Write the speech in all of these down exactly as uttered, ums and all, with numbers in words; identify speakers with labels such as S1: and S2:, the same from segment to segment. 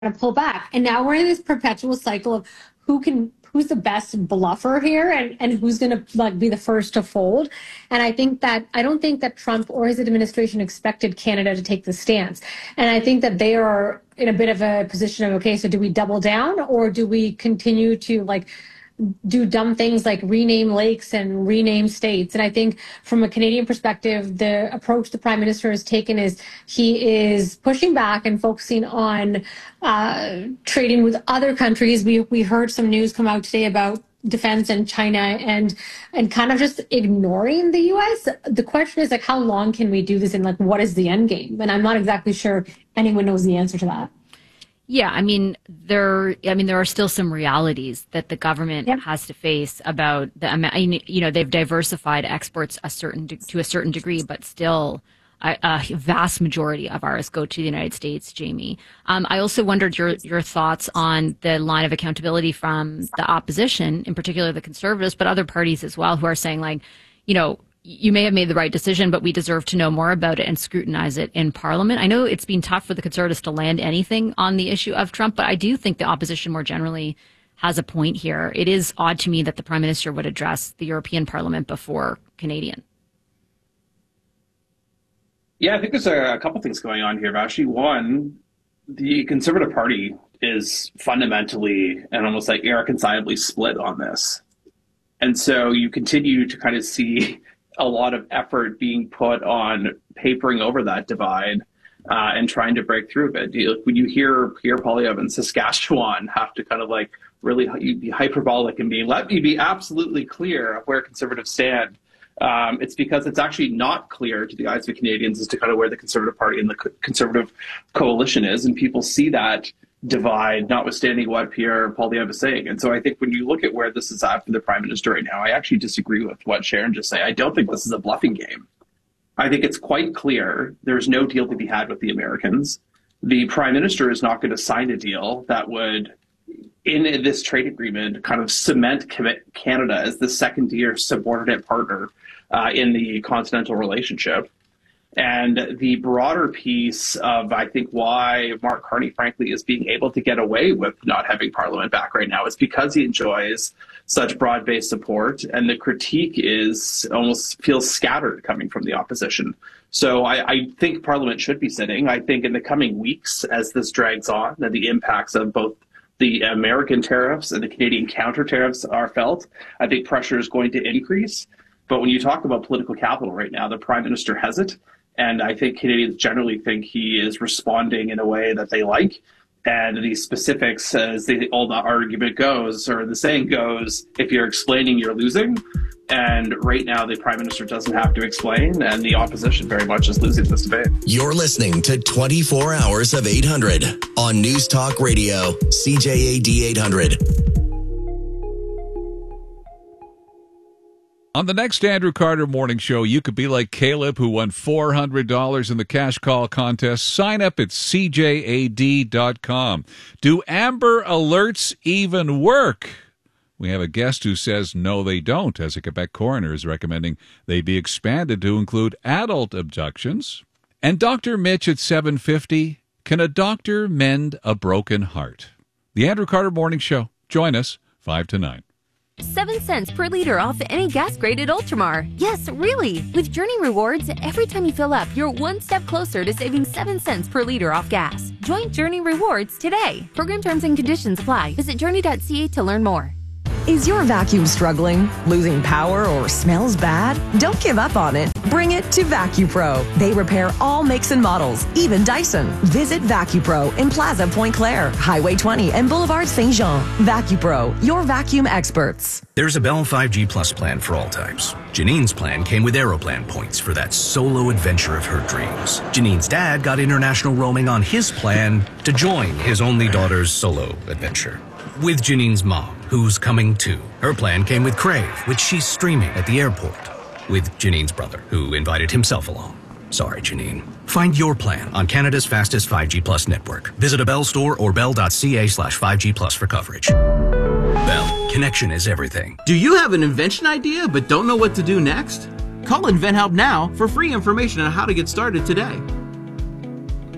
S1: to pull back. And now we're in this perpetual cycle of who can, who's the best bluffer here and, and who's going to like be the first to fold. And I think that, I don't think that Trump or his administration expected Canada to take the stance. And I think that they are in a bit of a position of, okay, so do we double down or do we continue to like do dumb things like rename lakes and rename states? And I think from a Canadian perspective, the approach the Prime Minister has taken is he is pushing back and focusing on uh, trading with other countries. We we heard some news come out today about defense and China and and kind of just ignoring the U S. The question is like, how long can we do this and like, what is the end game? And I'm not exactly sure anyone knows the answer to that.
S2: Yeah, I mean, there. I mean, there are still some realities that the government
S1: yep. has
S2: to face about the. You know, they've diversified exports a certain to a certain degree, but still, a, a vast majority of ours go to the United States. Jamie, um, I also wondered your your thoughts on the line of accountability from the opposition, in particular the Conservatives, but other parties as well, who are saying like, you know, you may have made the right decision, but we deserve to know more about it and scrutinize it in Parliament. I know it's been tough for the Conservatives to land anything on the issue of Trump, but I do think the opposition more generally has a point here. It is odd to me that the Prime Minister would address the European Parliament before Canadian.
S3: Yeah, I think there's a, a couple things going on here. Actually, one, the Conservative Party is fundamentally and almost like irreconcilably split on this. And so you continue to kind of see a lot of effort being put on papering over that divide uh, and trying to break through it. When you hear Pierre Poilievre in Saskatchewan have to kind of like really be hyperbolic and be, let me be absolutely clear of where Conservatives stand, um, it's because it's actually not clear to the eyes of Canadians as to kind of where the Conservative Party and the Conservative coalition is. And people see that divide, notwithstanding what Pierre Poilievre is saying. And so I think when you look at where this is at for the Prime Minister right now, I actually disagree with what Sharon just said. I don't think this is a bluffing game. I think it's quite clear there's no deal to be had with the Americans. The Prime Minister is not going to sign a deal that would, in this trade agreement, kind of cement Canada as the second-tier subordinate partner uh, in the continental relationship. And the broader piece of, I think, why Mark Carney, frankly, is being able to get away with not having Parliament back right now is because he enjoys such broad-based support. And the critique is almost feels scattered coming from the opposition. So I, I think Parliament should be sitting. I think in the coming weeks, as this drags on, that the impacts of both the American tariffs and the Canadian counter tariffs are felt, I think pressure is going to increase. But when you talk about political capital right now, the Prime Minister has it. And I think Canadians generally think he is responding in a way that they like. And the specifics, as the old argument goes, or the saying goes, if you're explaining, you're losing. And right now, the Prime Minister doesn't have to explain, and the opposition very much is losing this debate.
S4: You're listening to twenty-four hours of eight hundred on News Talk Radio, C J A D eight hundred.
S5: On the next Andrew Carter Morning Show, you could be like Caleb, who won four hundred dollars in the cash call contest. Sign up at C J A D dot com. Do Amber Alerts even work? We have a guest who says no, they don't, as a Quebec coroner is recommending they be expanded to include adult abductions. And Doctor Mitch at seven fifty, can a doctor mend a broken heart? The Andrew Carter Morning Show. Join us, five to nine.
S6: Seven cents per liter off any gas grade at Ultramar. Yes, really. With Journey Rewards, every time you fill up, you're one step closer to saving seven cents per liter off gas. Join Journey Rewards today. Program terms and conditions apply. Visit journey dot c a to learn more.
S7: Is your vacuum struggling, losing power, or smells bad? Don't give up on it. Bring it to VacuPro. They repair all makes and models, even Dyson. Visit VacuPro in Plaza Point Claire, Highway twenty, and Boulevard Saint Jean. VacuPro, your vacuum experts.
S8: There's a Bell five G Plus plan for all types. Janine's plan came with Aeroplan points for that solo adventure of her dreams. Janine's dad got international roaming on his plan to join his only daughter's solo adventure. With Janine's mom, who's coming too. Her plan came with Crave, which she's streaming at the airport. With Janine's brother, who invited himself along. Sorry, Janine. Find your plan on Canada's fastest five G Plus network. Visit a Bell store or bell dot c a slash five G plus for coverage. Bell, connection is everything.
S9: Do you have an invention idea but don't know what to do next? Call InventHelp now for free information on how to get started today.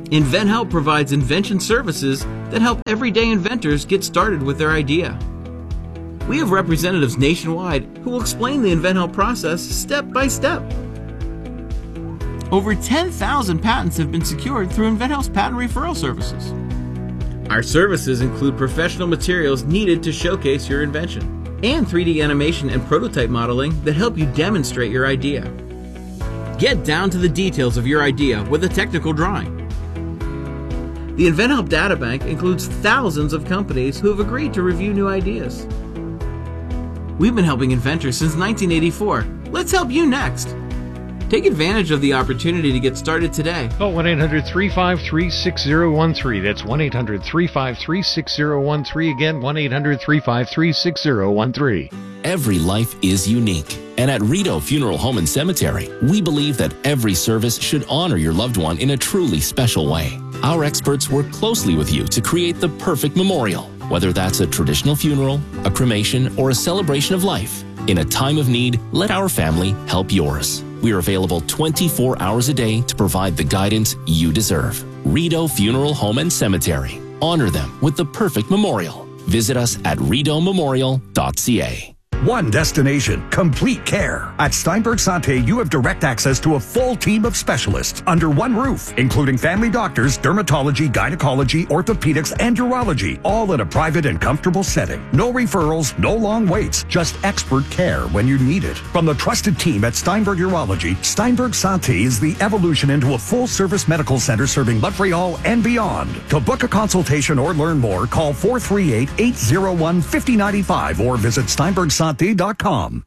S10: Call one eight hundred three five three six zero one three. That's one eight hundred three five three six zero one three. Again, one eight hundred three five three six zero one three.
S11: Every life is unique. And at Rito Funeral Home and Cemetery, we believe that every service should honor your loved one in a truly special way. Our experts work closely with you to create the perfect memorial, whether that's a traditional funeral, a cremation, or a celebration of life. In a time of need, let our family help yours. We are available twenty-four hours a day to provide the guidance you deserve. Rito Funeral Home and Cemetery. Honor them with the perfect memorial. Visit us at rito memorial dot c a.
S12: One destination, complete care. At Steinberg Santé, you have direct access to a full team of specialists under one roof, including family doctors, dermatology, gynecology, orthopedics, and urology, all in a private and comfortable setting. No referrals, no long waits, just expert care when you need it. From the trusted team at Steinberg Urology, Steinberg Santé is the evolution into a full-service medical center serving Montreal and beyond. To book a consultation or learn more, call four three eight, eight zero one, five zero nine five or visit steinberg santé dot com.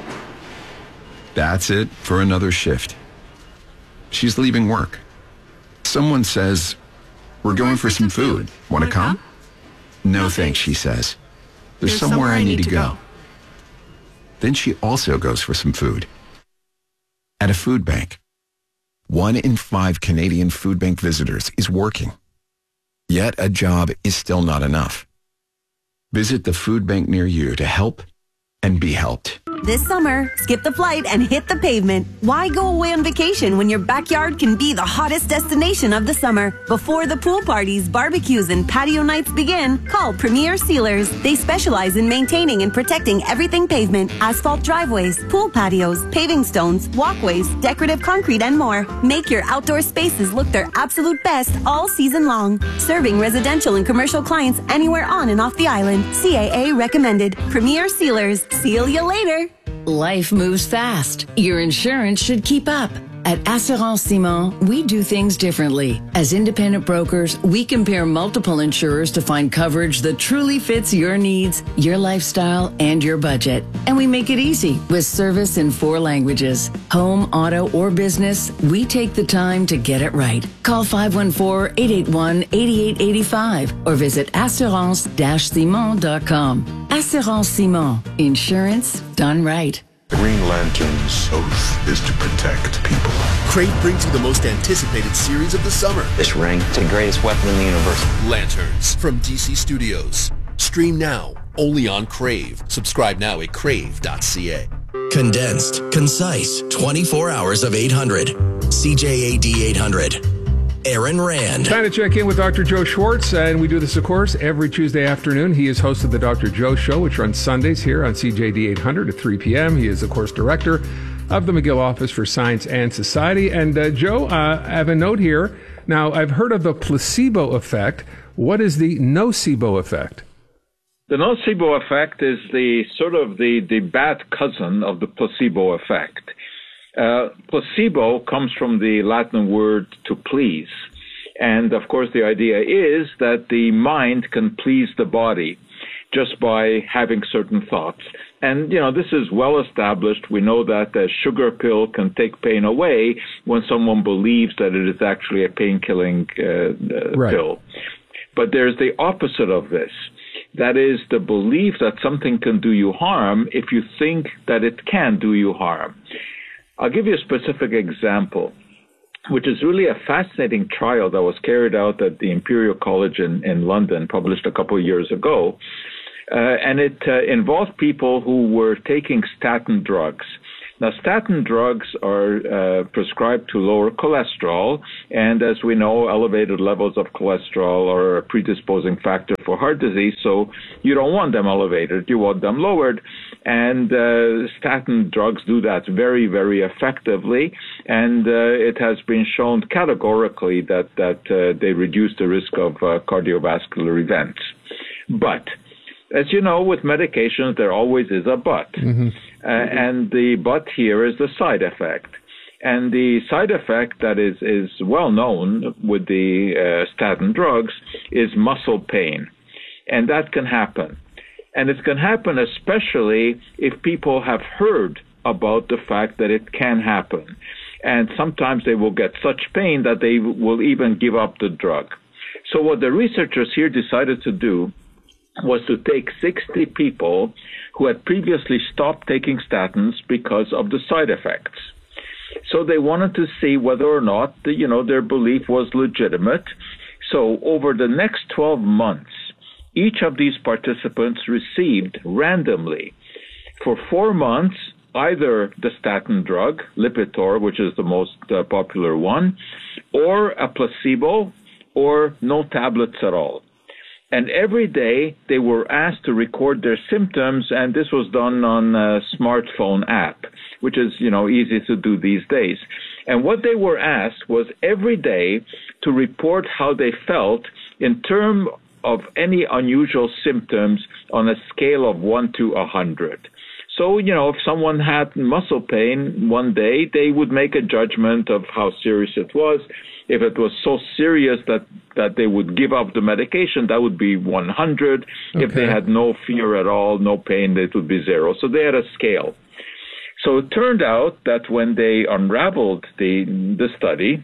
S13: That's it for another shift. She's leaving work. Someone says, "We're going for some food. Want to come?" No thanks, she says. There's somewhere I need to go. Then she also goes for some food. At a food bank. One in five Canadian food bank visitors is working. Yet a job is still not enough. Visit the food bank near you to help and be helped.
S14: This summer, skip the flight and hit the pavement. Why go away on vacation when your backyard can be the hottest destination of the summer? Before the pool parties, barbecues, and patio nights begin, call Premier Sealers. They specialize in maintaining and protecting everything pavement, asphalt driveways, pool patios, paving stones, walkways, decorative concrete, and more. Make your outdoor spaces look their absolute best all season long. Serving residential and commercial clients anywhere on and off the island. C A A recommended. Premier Sealers. Seal you later.
S15: Life moves fast. Your insurance should keep up. At Assurance Simon, we do things differently. As independent brokers, we compare multiple insurers to find coverage that truly fits your needs, your lifestyle, and your budget. And we make it easy with service in four languages. Home, auto, or business, we take the time to get it right. Call five one four, eight eight one, eight eight eight five or visit assurance dash simon dot com. Assurance Simon. Insurance done right.
S16: The Green Lantern's oath is to protect people.
S17: Crave brings you the most anticipated series of the summer.
S18: This ring is the greatest weapon in the universe.
S17: Lanterns from D C Studios. Stream now, only on Crave. Subscribe now at crave dot c a.
S4: Condensed, concise, twenty-four hours of eight hundred. C J A D eight hundred. Aaron Rand.
S19: Time to check in with Doctor Joe Schwartz, and we do this, of course, every Tuesday afternoon. He is host of the Doctor Joe Show, which runs Sundays here on C J D eight hundred at three p.m. He is, of course, director of the McGill Office for Science and Society. And uh, Joe, uh, I have a note here. Now, I've heard of the placebo effect. What is the nocebo effect?
S20: The nocebo effect is the sort of the, the bad cousin of the placebo effect. Uh, placebo comes from the Latin word to please. And of course, the idea is that the mind can please the body just by having certain thoughts. And, you know, this is well established. We know that a sugar pill can take pain away when someone believes that it is actually a pain-killing uh,
S19: right.
S20: pill. But there's the opposite of this. That is the belief that something can do you harm if you think that it can do you harm. I'll give you a specific example, which is really a fascinating trial that was carried out at the Imperial College in, in London, published a couple of years ago. Uh, and it uh, involved people who were taking statin drugs. Now, statin drugs are uh, prescribed to lower cholesterol, and as we know, elevated levels of cholesterol are a predisposing factor for heart disease, so you don't want them elevated, you want them lowered, and uh, statin drugs do that very, very effectively, and uh, it has been shown categorically that, that uh, they reduce the risk of uh, cardiovascular events. But as you know, with medications, there always is a but. Mm-hmm. Uh, and the but here is the side effect. And the side effect that is, is well known with the uh, statin drugs is muscle pain. And that can happen. And it can happen especially if people have heard about the fact that it can happen. And sometimes they will get such pain that they will even give up the drug. So what the researchers here decided to do was to take sixty people who had previously stopped taking statins because of the side effects. So they wanted to see whether or not, the, you know, their belief was legitimate. So over the next twelve months, each of these participants received randomly for four months either the statin drug, Lipitor, which is the most uh, popular one, or a placebo, or no tablets at all. And every day they were asked to record their symptoms, and this was done on a smartphone app, which is, you know, easy to do these days. And what they were asked was every day to report how they felt in terms of any unusual symptoms on a scale of one to a hundred. So, you know, if someone had muscle pain one day, they would make a judgment of how serious it was. If it was so serious that, that they would give up the medication, that would be one hundred. Okay. If they had no fear at all, no pain, it would be zero. So they had a scale. So it turned out that when they unraveled the, the study,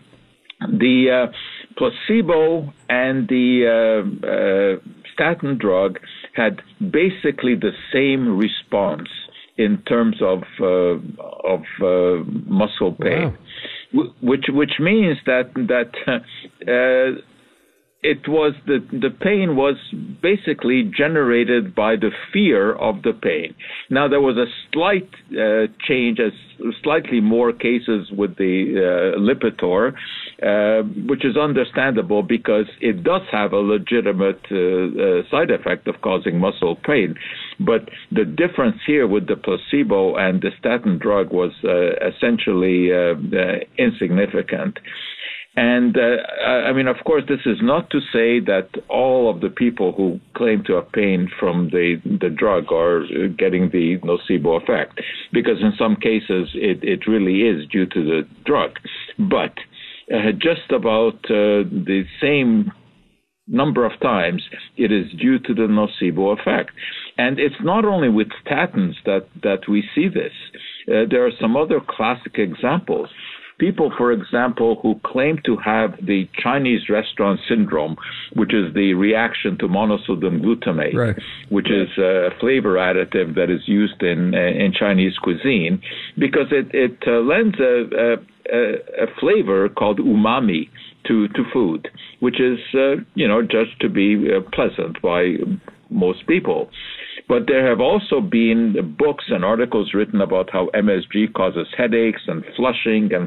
S20: the uh, placebo and the uh, uh, statin drug had basically the same response in terms of uh, of uh, muscle pain, wow. which which means that that uh, it was the the pain was basically generated by the fear of the pain. Now there was a slight uh, change, as slightly more cases with the uh, Lipitor, uh, which is understandable because it does have a legitimate uh, uh, side effect of causing muscle pain. But the difference here with the placebo and the statin drug was uh, essentially uh, uh, insignificant. And, uh, I mean, of course, this is not to say that all of the people who claim to have pain from the, the drug are getting the nocebo effect, because in some cases it, it really is due to the drug. But uh, just about uh, the same number of times it is due to the nocebo effect. And it's not only with statins that, that we see this. Uh, there are some other classic examples. People, for example, who claim to have the Chinese restaurant syndrome, which is the reaction to monosodium glutamate, right. which is a flavor additive that is used in in Chinese cuisine, because it, it uh, lends a, a, a flavor called umami to, to food, which is, uh, you know, judged to be uh, pleasant by most people. But there have also been books and articles written about how M S G causes headaches and flushing and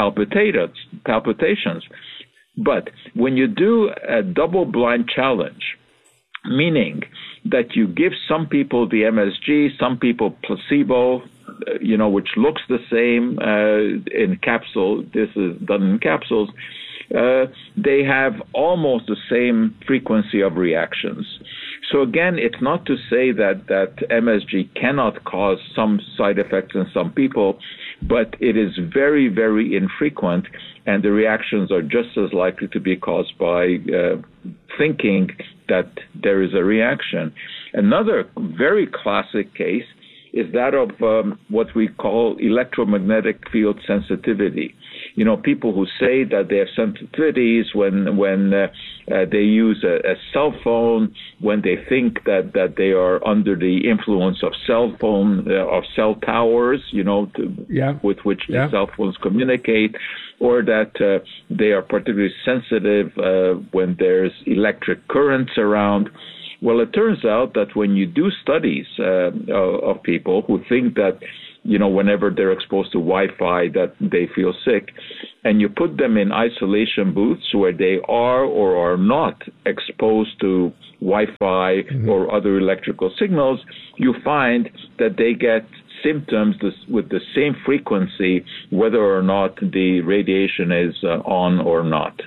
S20: palpitations. But when you do a double-blind challenge, meaning that you give some people the M S G, some people placebo, you know, which looks the same uh, in capsule, this is done in capsules, uh, they have almost the same frequency of reactions. So again, it's not to say that, that M S G cannot cause some side effects in some people, but it is very, very infrequent, and the reactions are just as likely to be caused by uh, thinking that there is a reaction. Another very classic case is that of um, what we call electromagnetic field sensitivity. You know, people who say that they have sensitivities when when uh, uh, they use a, a cell phone, when they think that, that they are under the influence of cell phone, uh, of cell towers, you know, to, yeah. with which yeah. the cell phones communicate, or that uh, they are particularly sensitive uh, when there's electric currents around. Well, it turns out that when you do studies uh, of people who think that you know, whenever they're exposed to Wi-Fi that they feel sick, and you put them in isolation booths where they are or are not exposed to Wi-Fi mm-hmm. or other electrical signals, you find that they get symptoms with the same frequency, whether or not the radiation is uh, on or not.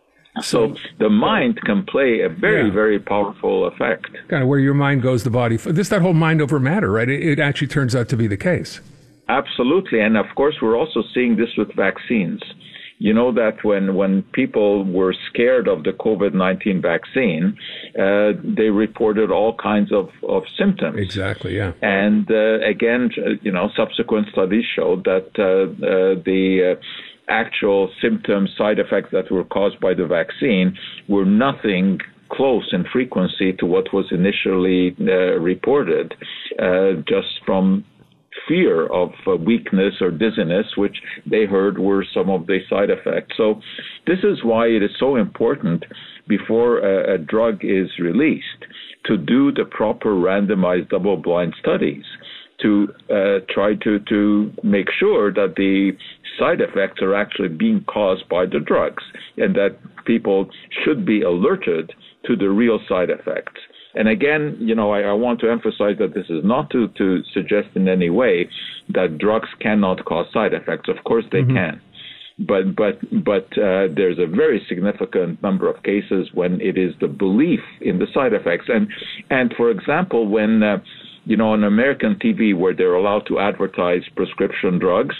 S20: So the mind can play a very, yeah. very powerful effect.
S19: Kind of where your mind goes, the body. This that whole mind over matter, right? It, it actually turns out to be the case.
S20: Absolutely. And of course, we're also seeing this with vaccines. You know that when, when people were scared of the COVID nineteen vaccine, uh, they reported all kinds of, of symptoms.
S19: Exactly, yeah.
S20: And uh, again, you know, subsequent studies showed that uh, uh, the uh, actual symptoms, side effects that were caused by the vaccine were nothing close in frequency to what was initially uh, reported, uh, just from fear of uh, weakness or dizziness, which they heard were some of the side effects. So this is why it is so important before a, a drug is released to do the proper randomized double-blind studies to uh, try to, to make sure that the side effects are actually being caused by the drugs and that people should be alerted to the real side effects. And again, you know, I, I want to emphasize that this is not to, to suggest in any way that drugs cannot cause side effects. Of course they mm-hmm. can. But but but uh, there's a very significant number of cases when it is the belief in the side effects. And, and for example, when, uh, you know, on American T V where they're allowed to advertise prescription drugs,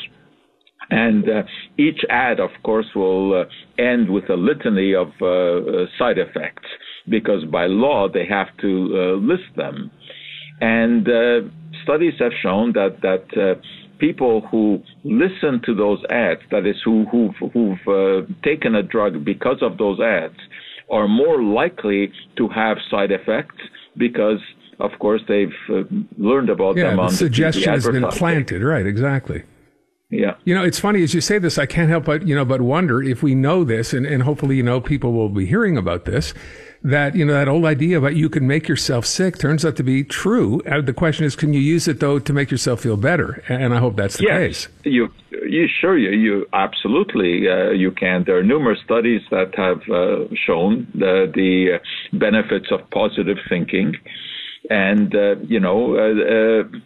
S20: and uh, each ad, of course, will uh, end with a litany of uh, uh, side effects, because by law they have to uh, list them. And uh, studies have shown that that uh, people who listen to those ads, that is, who, who've, who've uh, taken a drug because of those ads, are more likely to have side effects because, of course, they've uh, learned about
S19: yeah,
S20: them
S19: the
S20: on
S19: suggestion
S20: the
S19: has been planted, right? Exactly.
S20: Yeah.
S19: You know, it's funny as you say this, I can't help but, you know, but wonder if we know this, and, and hopefully, you know, people will be hearing about this, that, you know, that old idea about you can make yourself sick turns out to be true. Uh, the question is, can you use it, though, to make yourself feel better? And I hope that's the
S20: yes,
S19: case.
S20: You, you sure, you, you absolutely, uh, you can. There are numerous studies that have uh, shown the, the uh, benefits of positive thinking. And, uh, you know, uh, uh,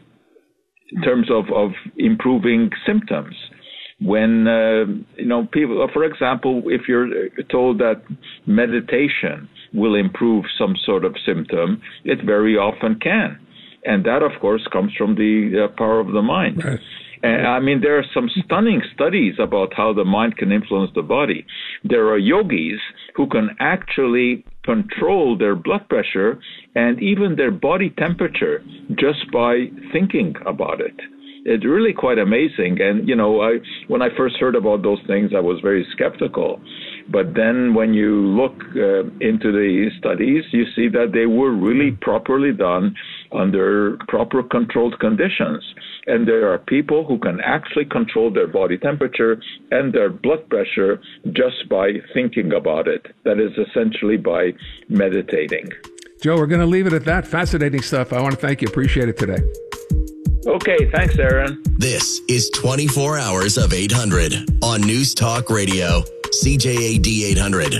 S20: in terms of, of improving symptoms. When, uh, you know, people, for example, if you're told that meditation will improve some sort of symptom, it very often can. And that, of course, comes from the uh, power of the mind. Right. And I mean, there are some stunning studies about how the mind can influence the body. There are yogis who can actually control their blood pressure and even their body temperature just by thinking about it. It's really quite amazing. And, you know, I, when I first heard about those things, I was very skeptical. But then when you look uh, into the studies, you see that they were really properly done under proper controlled conditions. And there are people who can actually control their body temperature and their blood pressure just by thinking about it. That is essentially by meditating.
S19: Joe, we're going to leave it at that. Fascinating stuff. I want to thank you. Appreciate it today.
S20: Okay, thanks, Aaron.
S4: This is twenty-four hours of eight hundred on News Talk Radio, C J A D eight hundred.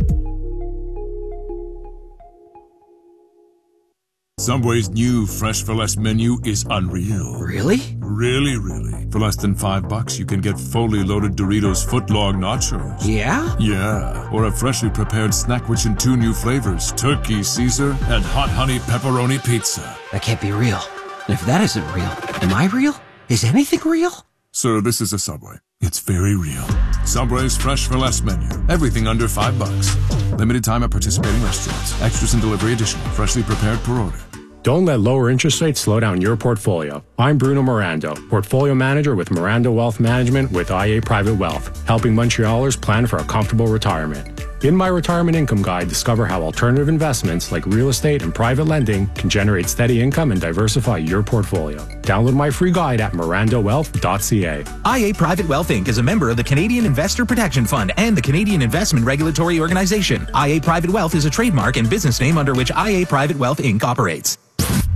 S21: Subway's new Fresh for Less menu is unreal.
S9: Really?
S21: Really, really. For less than five bucks, you can get fully loaded Doritos footlong nachos.
S9: Yeah?
S21: Yeah. Or a freshly prepared snack rich in two new flavors, Turkey Caesar and Hot Honey Pepperoni Pizza.
S9: That can't be real. And if that isn't real, am I real? Is anything real?
S21: Sir, this is a Subway. It's very real. Subway's Fresh for Less menu. Everything under five bucks. Limited time at participating restaurants. Extras and delivery additional. Freshly prepared per order.
S22: Don't let lower interest rates slow down your portfolio. I'm Bruno Mirando, Portfolio Manager with Mirando Wealth Management with I A Private Wealth, helping Montrealers plan for a comfortable retirement. In my Retirement Income Guide, discover how alternative investments like real estate and private lending can generate steady income and diversify your portfolio. Download my free guide at mirando wealth dot c a.
S23: I A Private Wealth Incorporated is a member of the Canadian Investor Protection Fund and the Canadian Investment Regulatory Organization. I A Private Wealth is a trademark and business name under which I A Private Wealth Incorporated operates.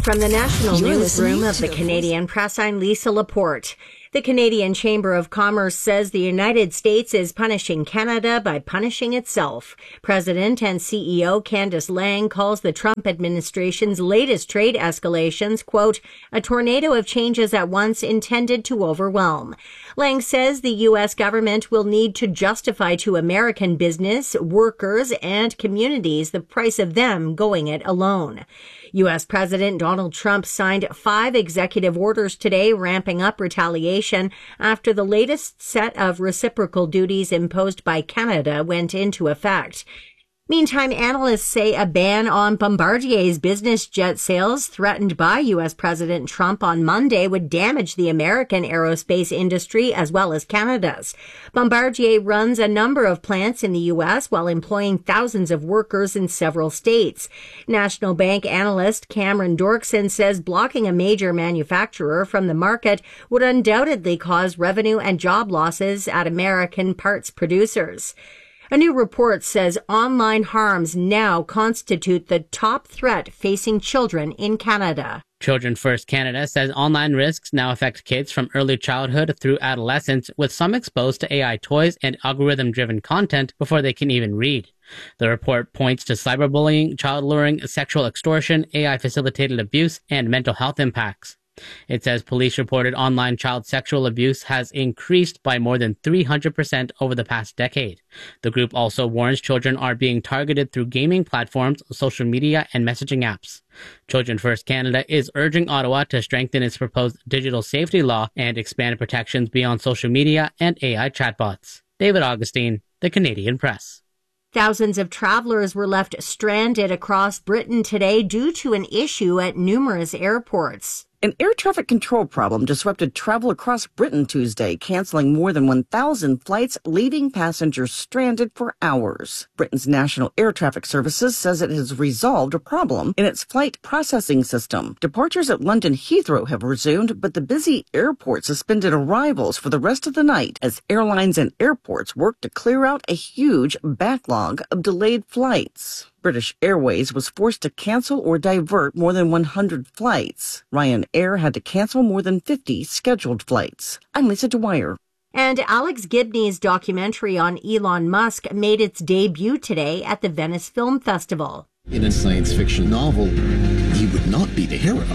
S1: From the National
S2: You're
S1: Newsroom
S2: listening
S1: of
S2: to
S1: the
S2: the
S1: Canadian Press, I'm Lisa Laporte. The Canadian Chamber of Commerce says the United States is punishing Canada by punishing itself. President and C E O Candice Lang calls the Trump administration's latest trade escalations, quote, a tornado of changes at once intended to overwhelm. Lang says the U S government will need to justify to American business, workers, and communities the price of them going it alone. U S President Donald Trump signed five executive orders today ramping up retaliation after the latest set of reciprocal duties imposed by Canada went into effect. Meantime, analysts say a ban on Bombardier's business jet sales threatened by U S President Trump on Monday would damage the American aerospace industry as well as Canada's. Bombardier runs a number of plants in the U S while employing thousands of workers in several states. National Bank analyst Cameron Dorkson says blocking a major manufacturer from the market would undoubtedly cause revenue and job losses at American parts producers. A new report says online harms now constitute the top threat facing children in Canada.
S2: Children First Canada says online risks now affect kids from early childhood through adolescence, with some exposed to A I toys and algorithm-driven content before they can even read. The report points to cyberbullying, child luring, sexual extortion, A I-facilitated abuse, and mental health impacts. It says police reported online child sexual abuse has increased by more than three hundred percent over the past decade. The group also warns children are being targeted through gaming platforms, social media, and messaging apps. Children First Canada is urging Ottawa to strengthen its proposed digital safety law and expand protections beyond social media and A I chatbots. David Augustine, The Canadian Press.
S1: Thousands of travelers were left stranded across Britain today due to an issue at numerous airports.
S3: An air traffic control problem disrupted travel across Britain Tuesday, canceling more than one thousand flights, leaving passengers stranded for hours. Britain's National Air Traffic Services says it has resolved a problem in its flight processing system. Departures at London Heathrow have resumed, but the busy airport suspended arrivals for the rest of the night as airlines and airports work to clear out a huge backlog of delayed flights. British Airways was forced to cancel or divert more than one hundred flights. Ryanair had to cancel more than fifty scheduled flights. I'm Lisa Dwyer.
S1: And Alex Gibney's documentary on Elon Musk made its debut today at the Venice Film Festival.
S24: In a science fiction novel, he would not be the hero.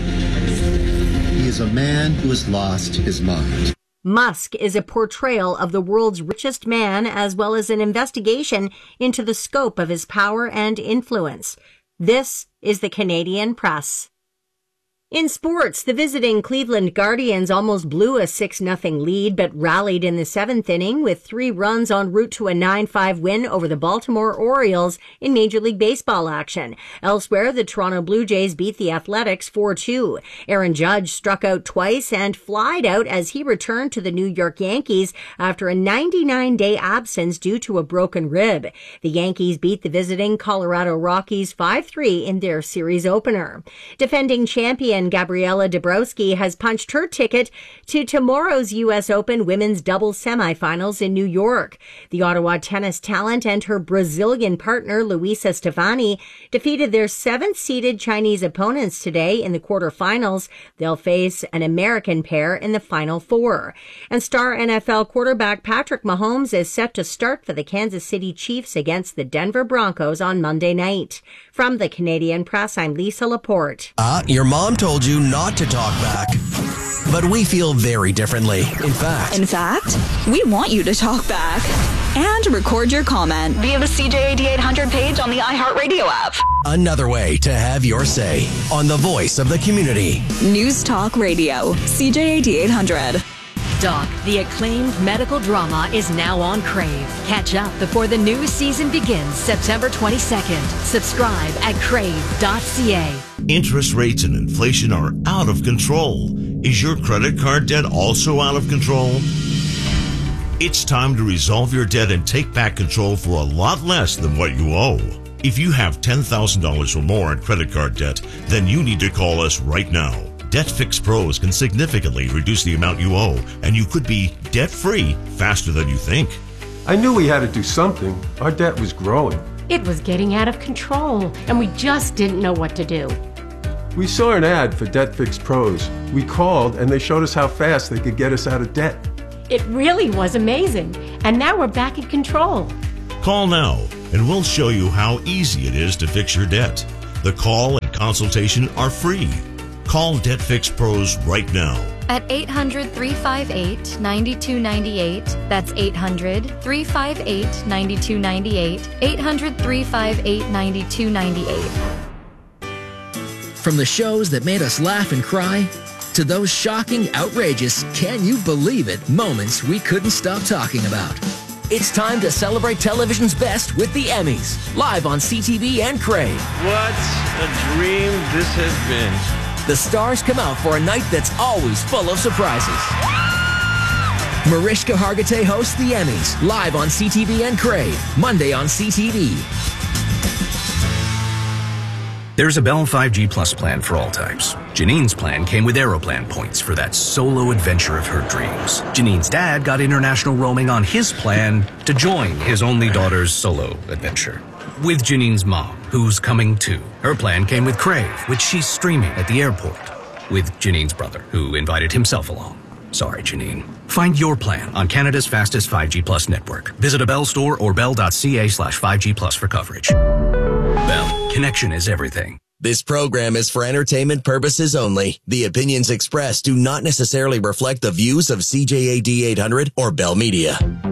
S24: He is a man who has lost his mind.
S1: Musk is a portrayal of the world's richest man, as well as an investigation into the scope of his power and influence. This is the Canadian Press. In sports, the visiting Cleveland Guardians almost blew a six nothing lead, but rallied in the seventh inning with three runs en route to a nine five win over the Baltimore Orioles in Major League Baseball action. Elsewhere, the Toronto Blue Jays beat the Athletics four two. Aaron Judge struck out twice and flied out as he returned to the New York Yankees after a ninety-nine day absence due to a broken rib. The Yankees beat the visiting Colorado Rockies five three in their series opener. Defending champion Gabriela Dabrowski has punched her ticket to tomorrow's U S Open women's doubles semifinals in New York. The Ottawa tennis talent and her Brazilian partner Luisa Stefani defeated their seventh-seeded Chinese opponents today in the quarterfinals. They'll face an American pair in the final four. And star N F L quarterback Patrick Mahomes is set to start for the Kansas City Chiefs against the Denver Broncos on Monday night. From the Canadian Press, I'm Lisa Laporte.
S4: Ah, uh, your mom told you not to talk back. But we feel very differently. In fact,
S25: In fact, we want you to talk back and record your comment via the C J A D eight hundred page on the iHeartRadio app.
S4: Another way to have your say on the voice of the community.
S25: News Talk Radio, C J A D eight hundred.
S26: Doc, the acclaimed medical drama, is now on Crave. Catch up before the new season begins September twenty-second. Subscribe at crave dot c a.
S27: Interest rates and inflation are out of control. Is your credit card debt also out of control? It's time to resolve your debt and take back control for a lot less than what you owe. If you have ten thousand dollars or more in credit card debt, then you need to call us right now. DebtFix Pros can significantly reduce the amount you owe, and you could be debt-free faster than you think.
S28: I knew we had to do something. Our debt was growing.
S29: It was getting out of control, and we just didn't know what to do.
S28: We saw an ad for Debt Fix Pros. We called and they showed us how fast they could get us out of debt.
S5: It really was amazing. And now we're back in control.
S27: Call now and we'll show you how easy it is to fix your debt. The call and consultation are free. Call Debt Fix Pros right now.
S6: At eight hundred, three five eight, nine two nine eight. That's eight hundred, three five eight, nine two nine eight. eight hundred, three five eight, nine two nine eight.
S7: From the shows that made us laugh and cry, to those shocking, outrageous, can you believe it moments we couldn't stop talking about. It's time to celebrate television's best with the Emmys, live on C T V and Crave.
S8: What a dream this has been.
S7: The stars come out for a night that's always full of surprises. Mariska Hargitay hosts the Emmys, live on C T V and Crave, Monday on C T V.
S10: There's a Bell five G Plus plan for all types. Janine's plan came with Aeroplan points for that solo adventure of her dreams. Janine's dad got international roaming on his plan to join his only daughter's solo adventure. With Janine's mom, who's coming too. Her plan came with Crave, which she's streaming at the airport. With Janine's brother, who invited himself along. Sorry, Janine. Find your plan on Canada's fastest five G Plus network. Visit a Bell store or bell.ca slash 5G Plus for coverage. Bell, connection is everything.
S4: This program is for entertainment purposes only. The opinions expressed do not necessarily reflect the views of C J A D eight hundred or Bell Media.